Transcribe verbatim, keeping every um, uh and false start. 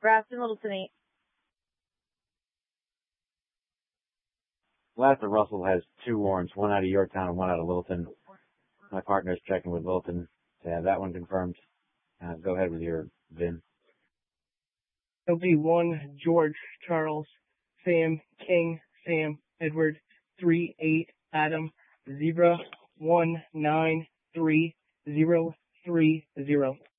Grafton, Littleton eight. Last of Russell has two warrants, one out of Yorktown and one out of Littleton. My partner's checking with Littleton to have that one confirmed. Uh, go ahead with your V I N. L P one, George, Charles, Sam, King, Sam, Edward, three, eight, Adam, Zebra, one, nine, three, zero, three, zero.